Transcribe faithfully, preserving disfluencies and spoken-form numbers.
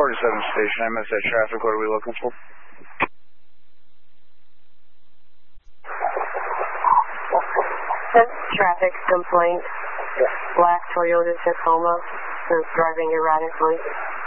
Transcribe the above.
forty-seven station, I missed that traffic. What are we looking for? Traffic complaint. Black Toyota Tacoma is driving erratically.